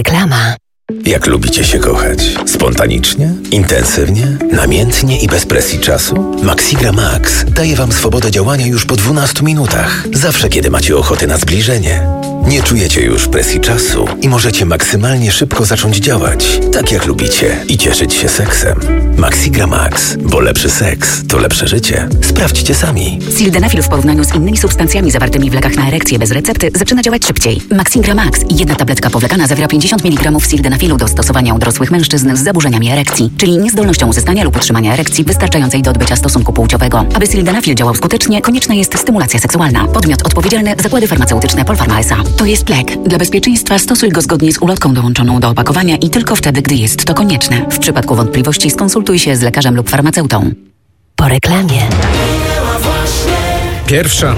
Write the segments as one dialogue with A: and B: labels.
A: Reklama.
B: Jak lubicie się kochać? Spontanicznie? Intensywnie? Namiętnie i bez presji czasu? Maxigra Max daje Wam swobodę działania już po 12 minutach. Zawsze, kiedy macie ochotę na zbliżenie. Nie czujecie już presji czasu i możecie maksymalnie szybko zacząć działać, tak jak lubicie, i cieszyć się seksem. Maxigra Max, bo lepszy seks to lepsze życie. Sprawdźcie sami.
A: Sildenafil w porównaniu z innymi substancjami zawartymi w lekach na erekcję bez recepty zaczyna działać szybciej. Maxigra Max i jedna tabletka powlekana zawiera 50 mg sildenafilu do stosowania u dorosłych mężczyzn z zaburzeniami erekcji, czyli niezdolnością uzyskania lub utrzymania erekcji wystarczającej do odbycia stosunku płciowego. Aby sildenafil działał skutecznie, konieczna jest stymulacja seksualna. Podmiot odpowiedzialny: Zakłady Farmaceutyczne Polpharma S.A. To jest lek. Dla bezpieczeństwa stosuj go zgodnie z ulotką dołączoną do opakowania i tylko wtedy, gdy jest to konieczne. W przypadku wątpliwości skonsultuj się z lekarzem lub farmaceutą. Po reklamie.
C: Pierwsza.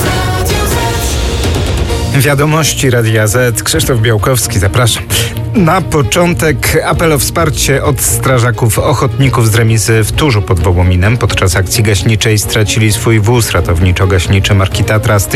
C: Wiadomości Radia Z. Krzysztof Białkowski, zapraszam. Na początek apel o wsparcie od strażaków ochotników z remizy w Turzu pod Wołominem. Podczas akcji gaśniczej stracili swój wóz ratowniczo-gaśniczy marki Tatra z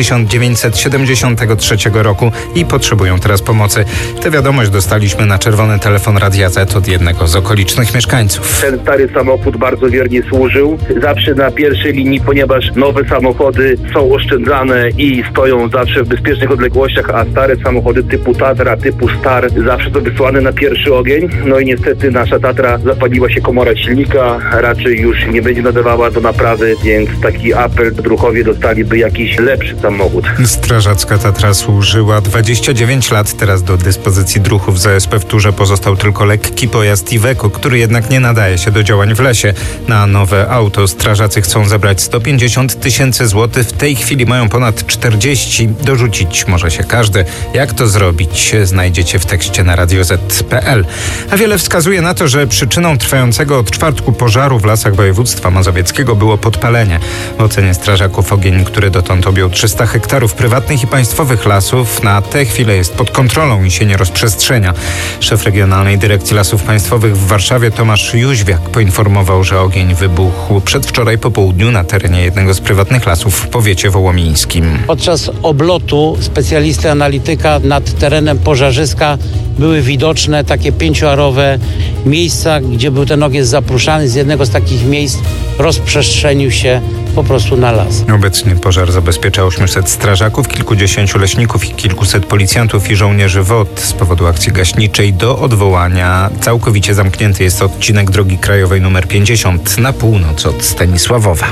C: 1973 roku i potrzebują teraz pomocy. Tę wiadomość dostaliśmy na czerwony telefon Radia Z od jednego z okolicznych mieszkańców.
D: Ten stary samochód bardzo wiernie służył. Zawsze na pierwszej linii, ponieważ nowe samochody są oszczędzane i stoją zawsze w bezpiecznych odległościach, a stare samochody typu Tatra, typu Star zawsze to wysłane na pierwszy ogień. No i niestety nasza Tatra zapaliła się komora silnika, raczej już nie będzie nadawała do naprawy, więc taki apel: druhowie dostaliby jakiś lepszy samochód.
C: Strażacka Tatra służyła 29 lat, teraz do dyspozycji druhów ZSP w Turze pozostał tylko lekki pojazd Iveco, który jednak nie nadaje się do działań w lesie. Na nowe auto strażacy chcą zebrać 150 000 złotych, w tej chwili mają ponad 40, dorzucić może się każdy. Jak to zrobić, znajdziecie w tekście na radioz.pl. A wiele wskazuje na to, że przyczyną trwającego od czwartku pożaru w lasach województwa mazowieckiego było podpalenie. W ocenie strażaków ogień, który dotąd objął 300 hektarów prywatnych i państwowych lasów, na tę chwilę jest pod kontrolą i się nie rozprzestrzenia. Szef Regionalnej Dyrekcji Lasów Państwowych w Warszawie Tomasz Jóźwiak poinformował, że ogień wybuchł przedwczoraj po południu na terenie jednego z prywatnych lasów w powiecie wołomińskim.
E: Podczas oblotu specjalisty analityka nad terenem pożarzyska były widoczne takie 5-arowe miejsca, gdzie był ten ogień zapruszany. Z jednego z takich miejsc rozprzestrzenił się po prostu na las.
C: Obecnie pożar zabezpiecza 800 strażaków, kilkudziesięciu leśników i kilkuset policjantów i żołnierzy WOT. Z powodu akcji gaśniczej do odwołania całkowicie zamknięty jest odcinek drogi krajowej nr 50 na północ od Stanisławowa.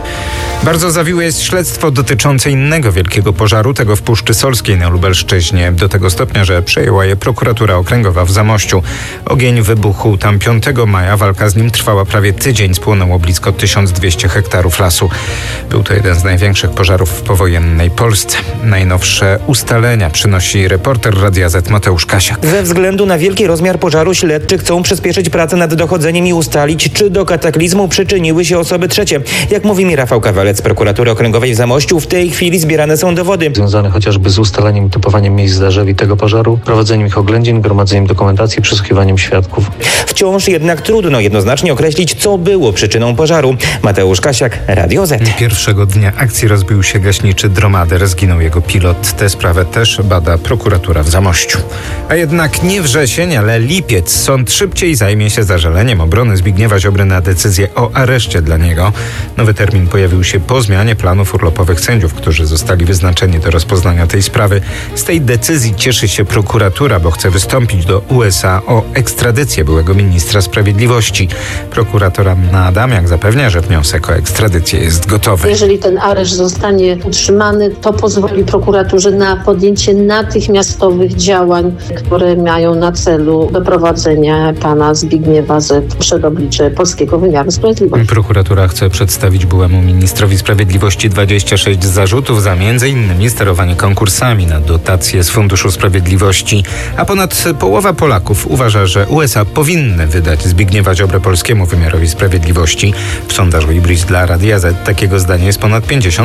C: Bardzo zawiłe jest śledztwo dotyczące innego wielkiego pożaru, tego w Puszczy Solskiej na Lubelszczyźnie. Do tego stopnia, że przejęła je prokuratura okręgowa w Zamościu. Ogień wybuchł tam 5 maja. Walka z nim trwała prawie tydzień. Spłonęło blisko 1200 hektarów lasu. Był to jeden z największych pożarów w powojennej Polsce. Najnowsze ustalenia przynosi reporter Radia Z Mateusz Kasiak.
F: Ze względu na wielki rozmiar pożaru śledczy chcą przyspieszyć pracę nad dochodzeniem i ustalić, czy do kataklizmu przyczyniły się osoby trzecie. Jak mówi mi Rafał Kawalec z prokuratury okręgowej w Zamościu, w tej chwili zbierane są dowody
G: związane chociażby z ustaleniem i typowaniem miejsc zdarzeń tego pożaru, prowadzeniem ich oględzin, gromadzeniem dokumentacji, przesłuchiwaniem świadków.
F: Wciąż jednak trudno jednoznacznie określić, co było przyczyną pożaru. Mateusz Kasiak, Radio Z.
C: Pierwszego dnia akcji rozbił się gaśniczy dromader. Zginął jego pilot. Tę sprawę też bada prokuratura w Zamościu. A jednak nie wrzesień, ale lipiec. Sąd szybciej zajmie się zażaleniem obrony Zbigniewa Ziobry na decyzję o areszcie dla niego. Nowy termin pojawił się po zmianie planów urlopowych sędziów, którzy zostali wyznaczeni do rozpoznania tej sprawy. Z tej decyzji cieszy się prokuratura, bo chce wystąpić do USA o ekstradycję byłego ministra sprawiedliwości. Prokurator Anna Adamiak zapewnia, że wniosek o ekstradycję jest gotowy.
H: Jeżeli ten areszt zostanie utrzymany, to pozwoli prokuraturze na podjęcie natychmiastowych działań, które mają na celu doprowadzenie pana Zbigniewa Z przed oblicze polskiego wymiaru sprawiedliwości.
C: Prokuratura chce przedstawić byłemu ministrowi sprawiedliwości 26 zarzutów za m.in. sterowanie konkursami na dotacje z Funduszu Sprawiedliwości, a ponad połowa Polaków uważa, że USA powinny wydać Zbigniewa Ziobrę polskiemu wymiarowi sprawiedliwości. W sondażu Ibris dla Radia Z takiego zdania jest ponad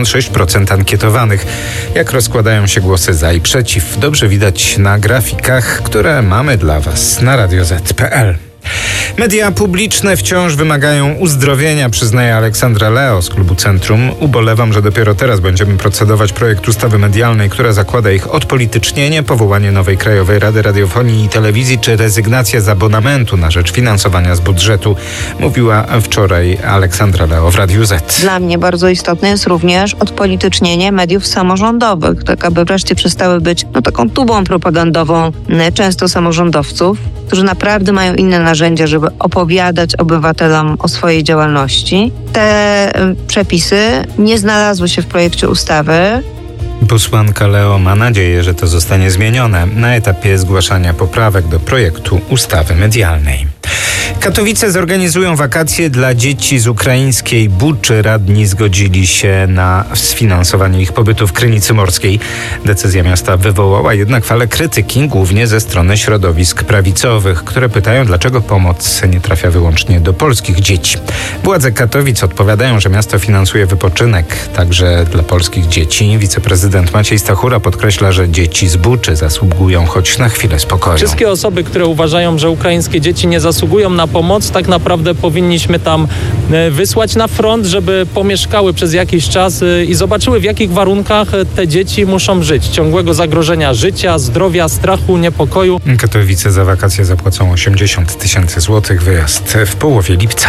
C: 56% ankietowanych. Jak rozkładają się głosy za i przeciw, dobrze widać na grafikach, które mamy dla Was na radioz.pl. Media publiczne wciąż wymagają uzdrowienia, przyznaje Aleksandra Leo z klubu Centrum. Ubolewam, że dopiero teraz będziemy procedować projekt ustawy medialnej, która zakłada ich odpolitycznienie, powołanie nowej Krajowej Rady Radiofonii i Telewizji czy rezygnację z abonamentu na rzecz finansowania z budżetu, mówiła wczoraj Aleksandra Leo w Radiu Z.
I: Dla mnie bardzo istotne jest również odpolitycznienie mediów samorządowych, tak aby wreszcie przestały być taką tubą propagandową często samorządowców, którzy naprawdę mają inne narzędzia, żeby opowiadać obywatelom o swojej działalności. Te przepisy nie znalazły się w projekcie ustawy.
C: Posłanka Leo ma nadzieję, że to zostanie zmienione na etapie zgłaszania poprawek do projektu ustawy medialnej. Katowice zorganizują wakacje dla dzieci z ukraińskiej Buczy. Radni zgodzili się na sfinansowanie ich pobytu w Krynicy Morskiej. Decyzja miasta wywołała jednak falę krytyki, głównie ze strony środowisk prawicowych, które pytają, dlaczego pomoc nie trafia wyłącznie do polskich dzieci. Władze Katowic odpowiadają, że miasto finansuje wypoczynek także dla polskich dzieci. Wiceprezydent Maciej Stachura podkreśla, że dzieci z Buczy zasługują choć na chwilę spokoju.
J: Wszystkie osoby, które uważają, że ukraińskie dzieci nie zasługują na pomoc, tak naprawdę powinniśmy tam wysłać na front, żeby pomieszkały przez jakiś czas i zobaczyły, w jakich warunkach te dzieci muszą żyć. Ciągłego zagrożenia życia, zdrowia, strachu, niepokoju.
C: Katowice za wakacje zapłacą 80 000 złotych, wyjazd w połowie lipca.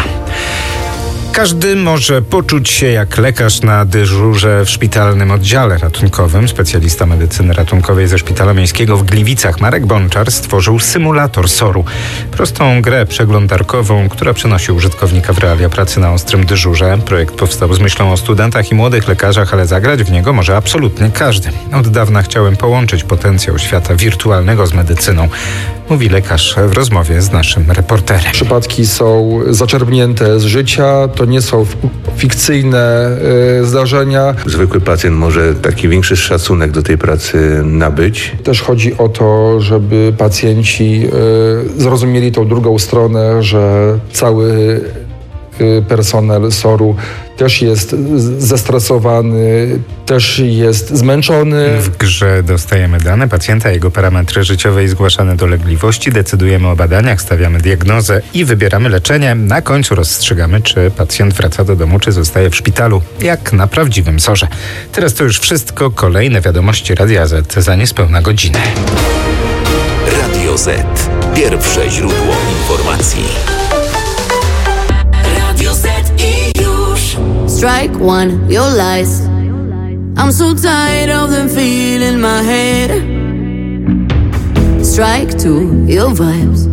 C: Każdy może poczuć się jak lekarz na dyżurze w szpitalnym oddziale ratunkowym. Specjalista medycyny ratunkowej ze Szpitala Miejskiego w Gliwicach Marek Bączar stworzył symulator SOR-u. Prostą grę przeglądarkową, która przenosi użytkownika w realia pracy na ostrym dyżurze. Projekt powstał z myślą o studentach i młodych lekarzach, ale zagrać w niego może absolutnie każdy. Od dawna chciałem połączyć potencjał świata wirtualnego z medycyną, mówi lekarz w rozmowie z naszym reporterem.
K: Przypadki są zaczerpnięte z życia, to nie są fikcyjne zdarzenia.
L: Zwykły pacjent może taki większy szacunek do tej pracy nabyć.
K: Też chodzi o to, żeby pacjenci zrozumieli tą drugą stronę, że cały personel SOR-u też jest zestresowany, też jest zmęczony.
C: W grze dostajemy dane pacjenta, jego parametry życiowe i zgłaszane dolegliwości. Decydujemy o badaniach, stawiamy diagnozę i wybieramy leczenie. Na końcu rozstrzygamy, czy pacjent wraca do domu, czy zostaje w szpitalu, jak na prawdziwym SOR-ze. Teraz to już wszystko. Kolejne wiadomości Radia Z za niespełna godzinę.
B: Radio Z. Pierwsze źródło informacji.
M: Strike one, your lies. I'm so tired of them feeling my head. Strike two, your vibes.